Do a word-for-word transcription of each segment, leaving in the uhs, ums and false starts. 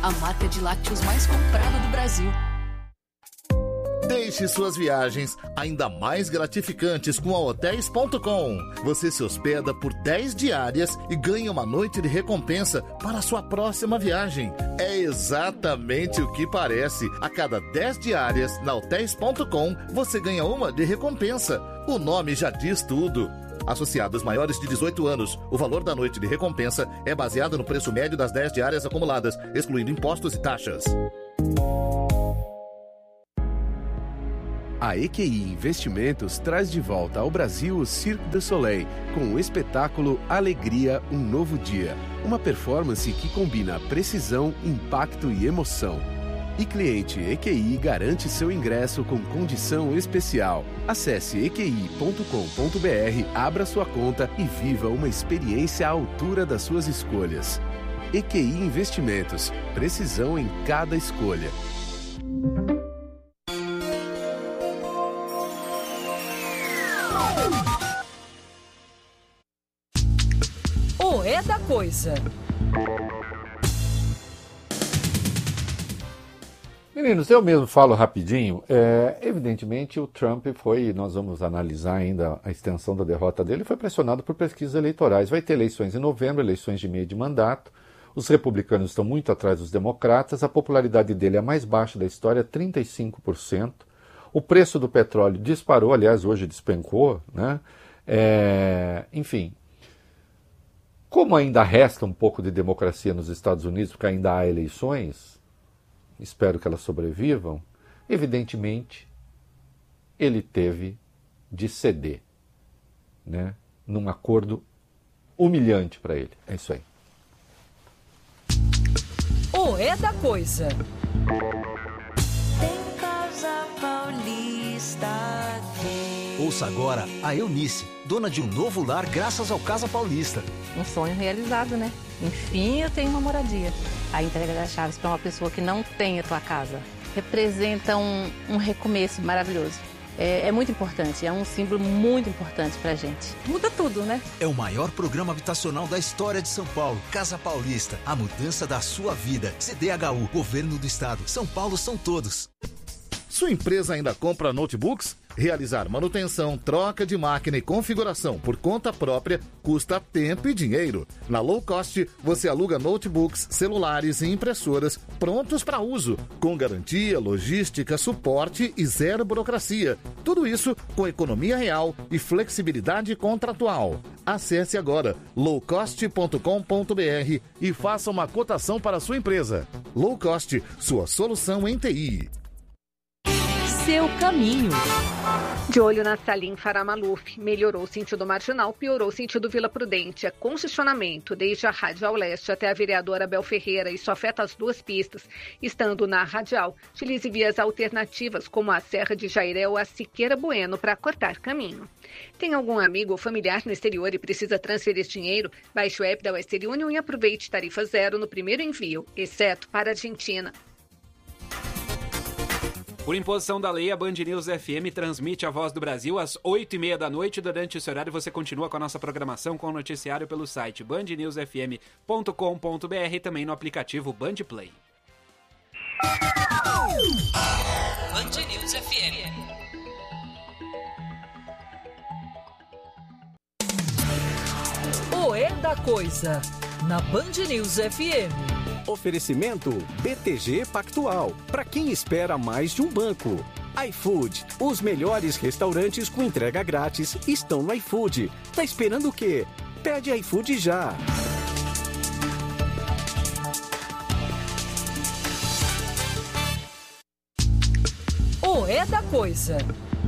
a marca de lácteos mais comprada do Brasil. Deixe suas viagens ainda mais gratificantes com a hotéis ponto com. Você se hospeda por dez diárias e ganha uma noite de recompensa para a sua próxima viagem. É exatamente o que parece. A cada dez diárias na hotéis ponto com, você ganha uma de recompensa. O nome já diz tudo. Associados maiores de dezoito anos, o valor da noite de recompensa é baseado no preço médio das dez diárias acumuladas, excluindo impostos e taxas. A E Q I Investimentos traz de volta ao Brasil o Cirque du Soleil, com o espetáculo Alegria, um Novo Dia. Uma performance que combina precisão, impacto e emoção. E cliente E Q I garante seu ingresso com condição especial. Acesse e q i ponto com ponto b r, abra sua conta e viva uma experiência à altura das suas escolhas. E Q I Investimentos, precisão em cada escolha. O É da Coisa. Meninos, eu mesmo falo rapidinho. É, evidentemente, o Trump foi, nós vamos analisar ainda a extensão da derrota dele, foi pressionado por pesquisas eleitorais. Vai ter eleições em novembro, eleições de meio de mandato. Os republicanos estão muito atrás dos democratas. A popularidade dele é a mais baixa da história, trinta e cinco por cento. O preço do petróleo disparou, aliás, hoje despencou, né? É, enfim, como ainda resta um pouco de democracia nos Estados Unidos, porque ainda há eleições, espero que elas sobrevivam, evidentemente, ele teve de ceder, né, num acordo humilhante para ele. É isso aí. O É da Coisa. Tem Casa Paulista aqui. Ouça agora a Eunice, dona de um novo lar graças ao Casa Paulista. Um sonho realizado, né? Enfim, eu tenho uma moradia. A entrega das chaves para uma pessoa que não tem a tua casa representa um, um recomeço maravilhoso. É, é muito importante, é um símbolo muito importante pra gente. Muda tudo, né? É o maior programa habitacional da história de São Paulo. Casa Paulista, a mudança da sua vida. C D H U, Governo do Estado. São Paulo são todos. Sua empresa ainda compra notebooks? Realizar manutenção, troca de máquina e configuração por conta própria custa tempo e dinheiro. Na Low Cost, você aluga notebooks, celulares e impressoras prontos para uso, com garantia, logística, suporte e zero burocracia. Tudo isso com economia real e flexibilidade contratual. Acesse agora low cost ponto com ponto b r e faça uma cotação para a sua empresa. Low Cost, sua solução em T I. Seu caminho. De olho na Salim Faramaluf, melhorou o sentido marginal, piorou o sentido Vila Prudente. É congestionamento desde a Radial Leste até a Vereadora Abel Ferreira. Isso afeta as duas pistas. Estando na Radial, utilize vias alternativas como a Serra de Jairé ou a Siqueira Bueno para cortar caminho. Tem algum amigo ou familiar no exterior e precisa transferir dinheiro? Baixe o app da Western Union e aproveite tarifa zero no primeiro envio, exceto para a Argentina. Por imposição da lei, a Band News F M transmite a Voz do Brasil às oito e meia da noite. Durante esse horário, você continua com a nossa programação com o noticiário pelo site band news f m ponto com ponto b r e também no aplicativo Band Play. Band News F M. O É da Coisa, na Band News F M. Oferecimento B T G Pactual, para quem espera mais de um banco. iFood, os melhores restaurantes com entrega grátis estão no iFood. Tá esperando o quê? Pede iFood já. O É da Coisa.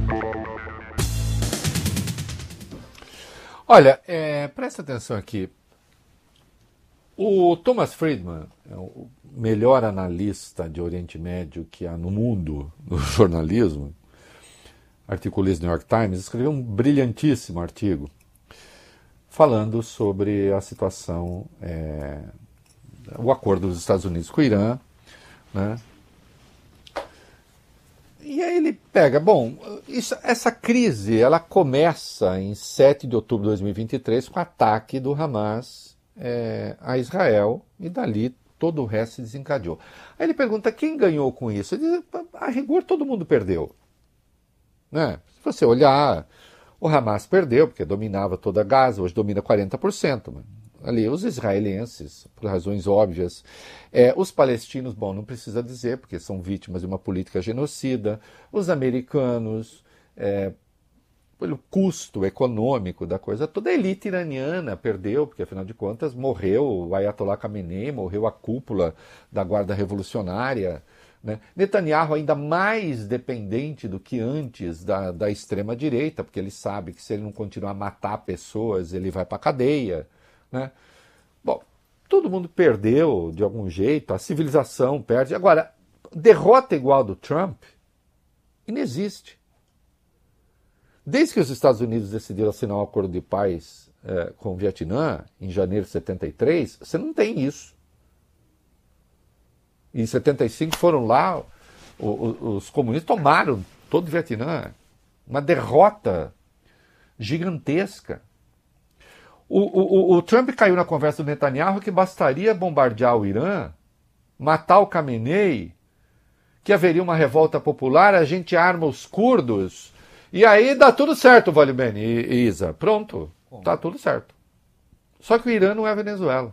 Olha, é, presta atenção aqui. O Thomas Friedman, é o melhor analista de Oriente Médio que há no mundo, no jornalismo, articulista do New York Times, escreveu um brilhantíssimo artigo falando sobre a situação, é, o acordo dos Estados Unidos com o Irã, né? E aí ele pega, bom, isso, essa crise ela começa em sete de outubro de dois mil e vinte e três com o ataque do Hamas É, a Israel, e dali todo o resto se desencadeou. Aí ele pergunta, quem ganhou com isso? Ele diz, a rigor todo mundo perdeu. Né? Se você olhar, o Hamas perdeu, porque dominava toda a Gaza, hoje domina quarenta por cento. Ali, os israelenses, por razões óbvias. É, os palestinos, bom, não precisa dizer, porque são vítimas de uma política genocida. Os americanos, é, pelo custo econômico da coisa toda, a elite iraniana perdeu, porque afinal de contas morreu o Ayatollah Khamenei, morreu a cúpula da Guarda Revolucionária, né? Netanyahu ainda mais dependente do que antes da, da extrema-direita, porque ele sabe que se ele não continuar a matar pessoas, ele vai para a cadeia, né? Bom, todo mundo perdeu de algum jeito, a civilização perde. Agora, derrota igual do Trump inexiste. Desde que os Estados Unidos decidiram assinar um acordo de paz é, com o Vietnã, em janeiro de setenta e três, você não tem isso. Em setenta e cinco foram lá, o, o, os comunistas tomaram todo o Vietnã. Uma derrota gigantesca. O, o, o Trump caiu na conversa do Netanyahu que bastaria bombardear o Irã, matar o Khamenei, que haveria uma revolta popular, a gente arma os curdos... E aí dá tudo certo, Vale Bene e Isa. Pronto, Bom. Tá tudo certo. Só que o Irã não é a Venezuela.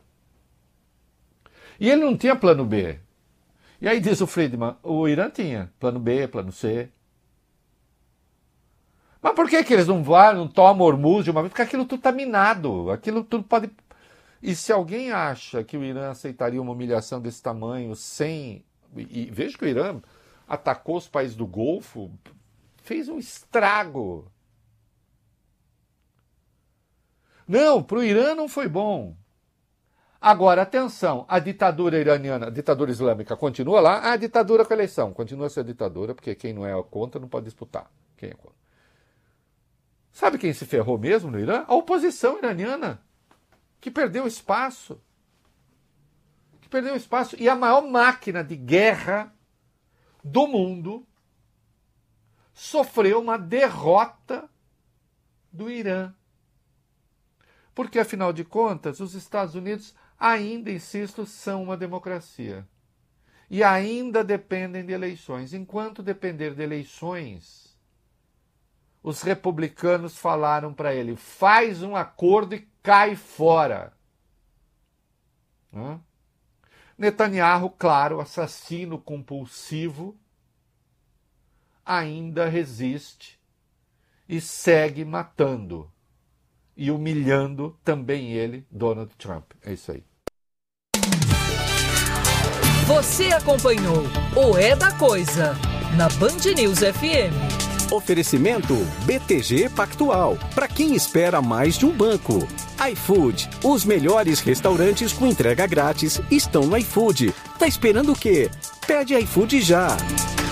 E ele não tinha plano B. E aí diz o Friedman, o Irã tinha plano B, plano C. Mas por que, que eles não vão, não tomam Hormuz de uma vez? Porque aquilo tudo está minado. Aquilo tudo pode... E se alguém acha que o Irã aceitaria uma humilhação desse tamanho sem... E veja que o Irã atacou os países do Golfo... Fez um estrago. Não, para o Irã não foi bom. Agora, atenção, a ditadura iraniana, a ditadura islâmica continua lá, a ditadura com a eleição. Continua a ser a ditadura, porque quem não é contra não pode disputar. Quem é contra? Sabe quem se ferrou mesmo no Irã? A oposição iraniana, que perdeu espaço. Que perdeu espaço. E a maior máquina de guerra do mundo sofreu uma derrota do Irã. Porque, afinal de contas, os Estados Unidos ainda, insisto, são uma democracia. E ainda dependem de eleições. Enquanto depender de eleições, os republicanos falaram para ele, faz um acordo e cai fora. Hã? Netanyahu, claro, assassino compulsivo, ainda resiste e segue matando e humilhando também ele, Donald Trump. É isso aí. Você acompanhou o É da Coisa na Band News F M. Oferecimento B T G Pactual. Para quem espera mais de um banco. iFood. Os melhores restaurantes com entrega grátis estão no iFood. Tá esperando o quê? Pede iFood já.